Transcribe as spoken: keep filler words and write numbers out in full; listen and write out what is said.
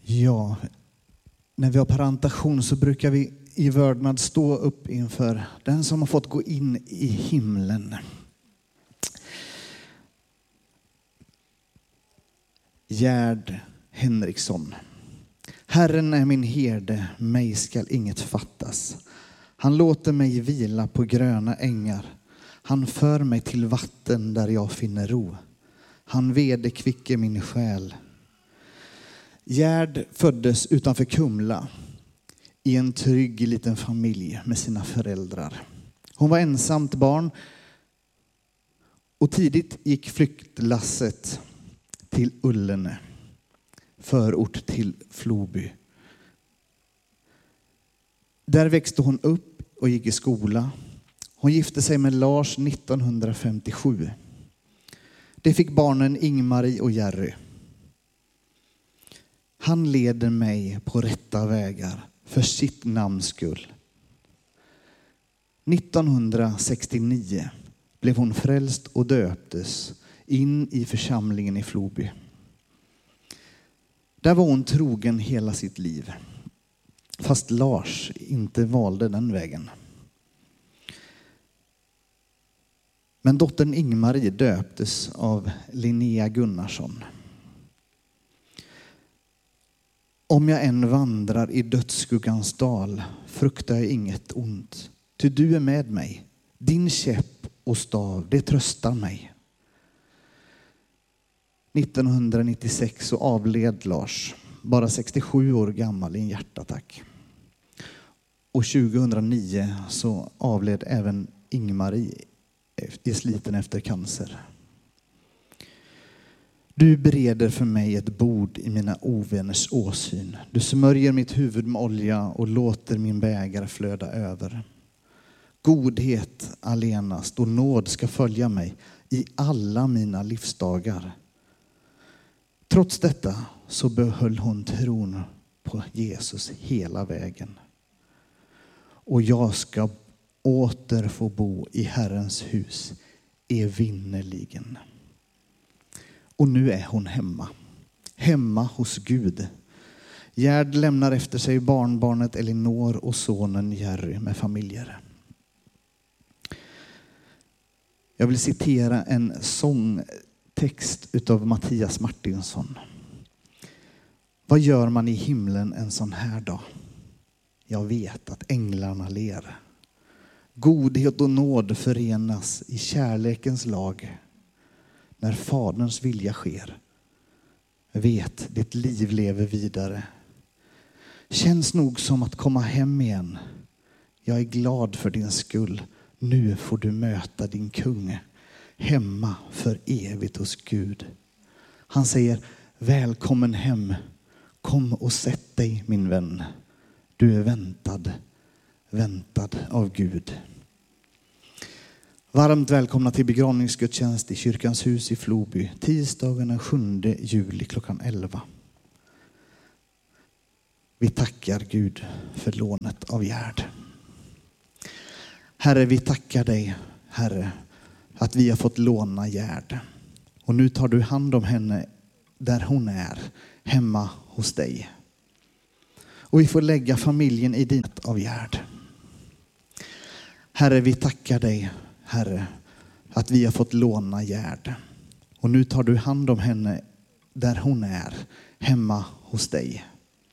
Ja, när vi har parentation så brukar vi i vördnad stå upp inför den som har fått gå in i himlen. Gerd Henriksson. Herren är min herde, mig skall inget fattas. Han låter mig vila på gröna ängar. Han för mig till vatten där jag finner ro. Han vederkvicker min själ. Gerd föddes utanför Kumla i en trygg liten familj med sina föräldrar. Hon var ensamt barn och tidigt gick flyktlasset till Ullene, förort till Floby. Där växte hon upp och gick i skola. Hon gifte sig med Lars nittonhundrafemtiosju. Det fick barnen Ingmarie och Jerry. Han leder mig på rätta vägar för sitt namns skull. nittonhundrasextionio blev hon frälst och döptes in i församlingen i Floby. Där var hon trogen hela sitt liv, fast Lars inte valde den vägen. Men dottern Ingmarie döptes av Linnea Gunnarsson. Om jag än vandrar i dödsskuggans dal fruktar jag inget ont. Ty du är med mig. Din käpp och stav, det tröstar mig. nittonhundranittiosex så avled Lars, bara sextiosju år gammal, i en hjärtattack. Och tjugohundranio så avled även Ingmarie i sliten efter cancer. Du bereder för mig ett bord i mina ovänners åsyn. Du smörjer mitt huvud med olja och låter min bägare flöda över. Godhet allenast och nåd ska följa mig i alla mina livsdagar. Trots detta så behöll hon tron på Jesus hela vägen. Och jag ska åter få bo i Herrens hus evinnerligen. Och nu är hon hemma. Hemma hos Gud. Gerd lämnar efter sig barnbarnet Elinor och sonen Jerry med familjer. Jag vill citera en sångtext utav Mattias Martinsson. Vad gör man i himlen en sån här dag? Jag vet att änglarna ler. Godhet och nåd förenas i kärlekens lag. När faderns vilja sker. Vet, ditt liv lever vidare. Känns nog som att komma hem igen. Jag är glad för din skull. Nu får du möta din kung. Hemma för evigt hos Gud. Han säger, välkommen hem. Kom och sätt dig, min vän. Du är väntad, väntad av Gud. Varmt välkomna till begravningsgudstjänst i Kyrkans hus i Floby. Tisdagen den sjunde juli klockan elva. Vi tackar Gud för lånet av Gerd. Herre, vi tackar dig, Herre, att vi har fått låna Gerd. Och nu tar du hand om henne där hon är, hemma hos dig. Och vi får lägga familjen i ditt av Gerd. Herre, vi tackar dig, Herre, att vi har fått låna Gerd. Och nu tar du hand om henne där hon är, hemma hos dig.